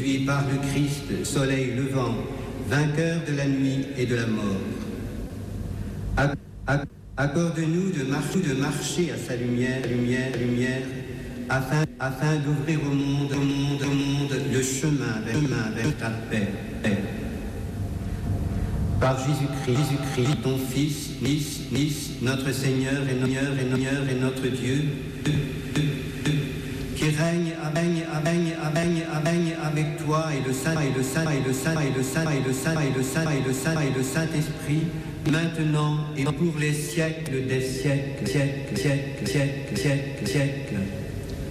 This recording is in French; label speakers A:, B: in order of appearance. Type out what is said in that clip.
A: conduit par le Christ, soleil levant, vainqueur de la nuit et de la mort. Accorde-nous de marcher à sa lumière, afin d'ouvrir au monde le chemin vers ta paix. Par Jésus-Christ, ton Fils, notre Seigneur et notre Dieu, qui règne avec toi et le Saint-Esprit, maintenant et pour les siècles des siècles.